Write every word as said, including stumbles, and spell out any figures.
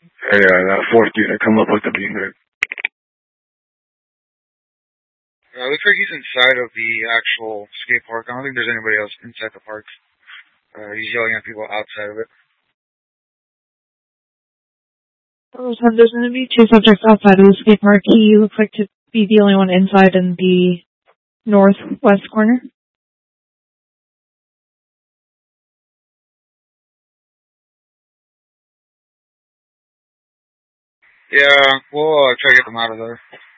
Hey, uh, that fourth unit, come up with the beam grid. Uh, looks like he's inside of the actual skate park. I don't think there's anybody else inside the park. Uh, he's yelling at people outside of it. Oh, so there's going to be two subjects outside of the skate park. He looks like to be the only one inside in the northwest corner. Yeah, we'll uh, try to get them out of there.